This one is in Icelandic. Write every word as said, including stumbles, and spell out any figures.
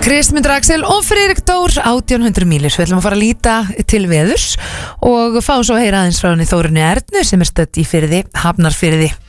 Kristmundur Axel og Friðrik Dór átján hundruð mílir. Við ætlum að fara að líta til veðurs og fá svo að heyra aðeins frá henni Þórunni Ernu sem er stödd í Firði, Hafnarfirði.